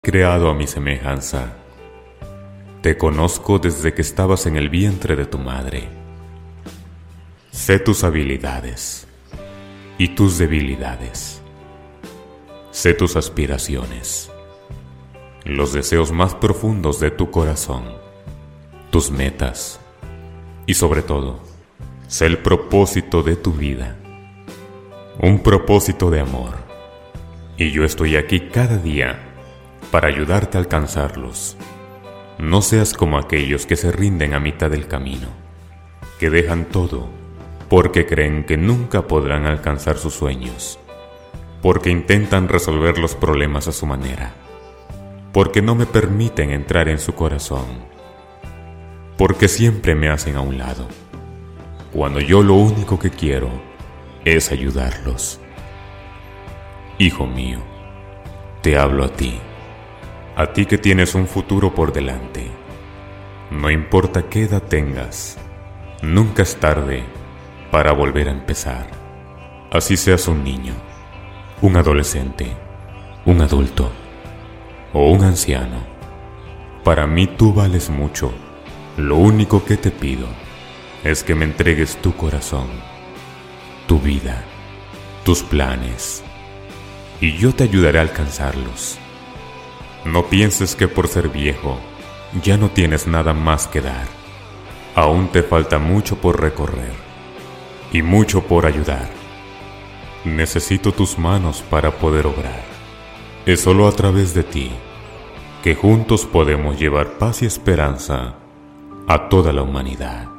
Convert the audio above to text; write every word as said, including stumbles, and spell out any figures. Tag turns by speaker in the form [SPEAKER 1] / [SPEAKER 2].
[SPEAKER 1] Creado a mi semejanza. Te conozco desde que estabas en el vientre de tu madre. Sé tus habilidades y tus debilidades. Sé tus aspiraciones, los deseos más profundos de tu corazón, tus metas y sobre todo, sé el propósito de tu vida. Un propósito de amor. Y yo estoy aquí cada día para ayudarte a alcanzarlos. No seas como aquellos que se rinden a mitad del camino, que dejan todo porque creen que nunca podrán alcanzar sus sueños, porque intentan resolver los problemas a su manera, porque no me permiten entrar en su corazón, porque siempre me hacen a un lado, cuando yo lo único que quiero es ayudarlos. Hijo mío, te hablo a ti. A ti que tienes un futuro por delante. No importa qué edad tengas, nunca es tarde para volver a empezar. Así seas un niño, un adolescente, un adulto o un anciano. Para mí tú vales mucho. Lo único que te pido es que me entregues tu corazón, tu vida, tus planes, y yo te ayudaré a alcanzarlos. No pienses que por ser viejo ya no tienes nada más que dar. Aún te falta mucho por recorrer y mucho por ayudar. Necesito tus manos para poder obrar. Es solo a través de ti que juntos podemos llevar paz y esperanza a toda la humanidad.